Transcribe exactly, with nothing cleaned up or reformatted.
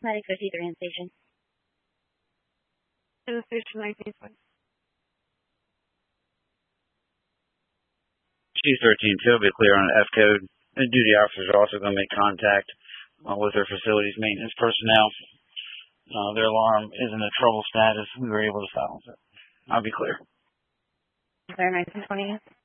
Medic fifty-three in station. In the station nineteen twenty. Chief thirteen two will be clear on F code. The duty officers are also going to make contact uh, with their facilities maintenance personnel. Uh, their alarm is in a trouble status. We were able to silence it. I'll be clear. Clear nineteen twenty.